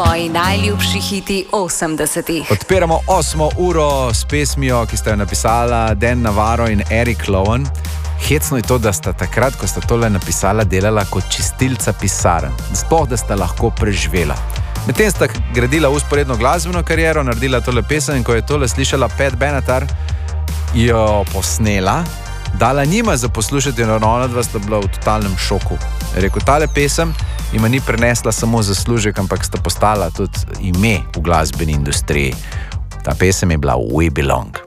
Tvoji najljubši hiti 80-ih. Odpiramo 8. uro s pesmijo, ki sta jo napisala Dan Navarro in Eric Lowen. Hecno je to, da sta takrat, ko sta tole napisala, delala kot čistilca pisarn. Sploh, da sta lahko preživela. Medtem sta gradila usporedno glasbeno kariero, naredila tole pesem in ko je tole slišala Pat Benatar, jo posnela, dala njima za poslušati in ona dva sta bila v totalnem šoku. Rekel, tale pesem ima ni prenesla samo zaslužek, ampak sta postala tudi ime v glasbeni industriji. Ta pesem je bila We Belong.